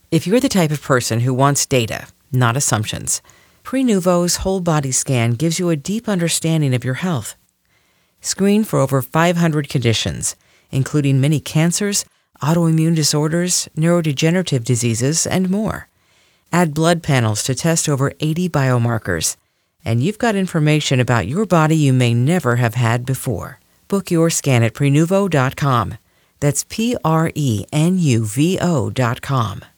If you're the type of person who wants data, not assumptions, Prenuvo's whole body scan gives you a deep understanding of your health. Screen for over 500 conditions, including many cancers, autoimmune disorders, neurodegenerative diseases, and more. Add blood panels to test over 80 biomarkers, and you've got information about your body you may never have had before. Book your scan at Prenuvo.com. That's Prenuvo.com.